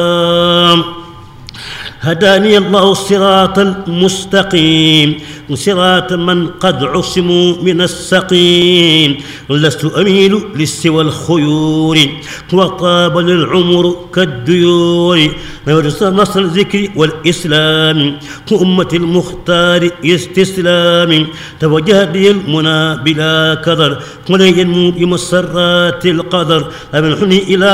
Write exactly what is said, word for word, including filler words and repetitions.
هداني الله الصراط المستقيم صراط من قد عصموا من السقيم لست أميل للسوى الخيور وطاب للعمر كالديور نصر الذكر والإسلام كأمة المختار استسلام توجه لي المنى بلا كدر ولن ينمو بمسرات القدر أمنحني إلى